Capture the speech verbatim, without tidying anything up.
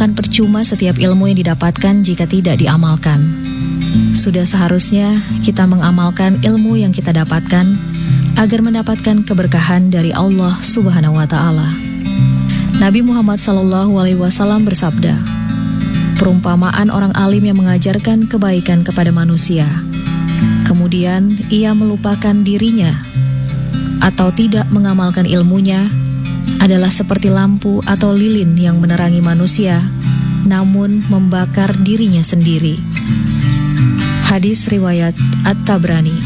Akan percuma setiap ilmu yang didapatkan jika tidak diamalkan. Sudah seharusnya kita mengamalkan ilmu yang kita dapatkan agar mendapatkan keberkahan dari Allah Subhanahu wa Ta'ala. Nabi Muhammad sallallahu alaihi wasallam bersabda, perumpamaan orang alim yang mengajarkan kebaikan kepada manusia, kemudian ia melupakan dirinya atau tidak mengamalkan ilmunya, adalah seperti lampu atau lilin yang menerangi manusia, namun membakar dirinya sendiri. Hadis riwayat At-Tabrani.